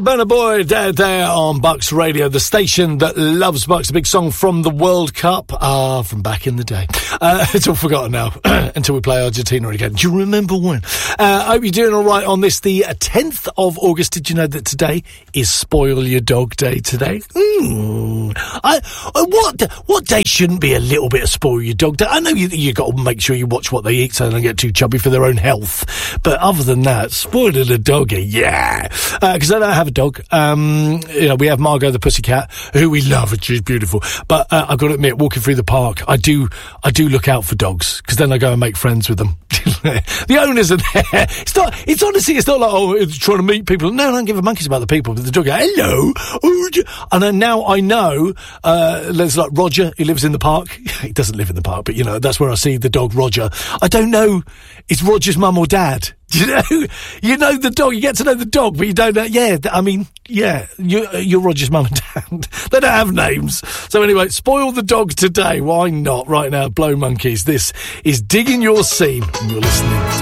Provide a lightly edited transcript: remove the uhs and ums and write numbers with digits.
Burna Boy there on Bucks Radio, the station that loves Bucks. A big song from the World Cup, from back in the day. It's all forgotten now until we play Argentina again. Do you remember when? I hope you're doing all right on this, the 10th of August. Did you know that today is Spoil Your Dog Day today? What day shouldn't be a little bit of Spoil Your Dog Day? I know you got to make sure you watch what they eat so they don't get too chubby for their own health. But other than that, spoiling a doggy, yeah. Because I don't have a dog. We have Margot the pussycat, who we love, and she's beautiful. But I've got to admit, walking through the park, I do look out for dogs, because then I go and make friends with them. The owners are there. It's honestly, it's not like, it's trying to meet people. No, I don't give a monkeys about the people. But the dog, hello. And then now I know, there's like Roger, who lives in the park. He doesn't live in the park, but that's where I see the dog Roger. I don't know, it's Roger's mum or dad. You know the dog. You get to know the dog, but you don't know. Yeah, I mean, yeah, you're Roger's mum and dad. They don't have names. So anyway, spoil the dog today. Why not? Right now, Blow Monkeys. This is Digging Your Seam, and you're listening to